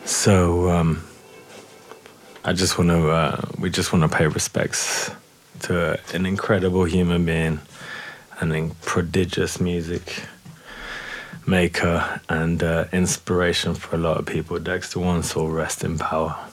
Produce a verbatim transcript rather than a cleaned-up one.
So um, I just want to, uh, we just want to pay respects to an incredible human being, an prodigious music maker, and uh, inspiration for a lot of people. Dexter One Soul, rest in power.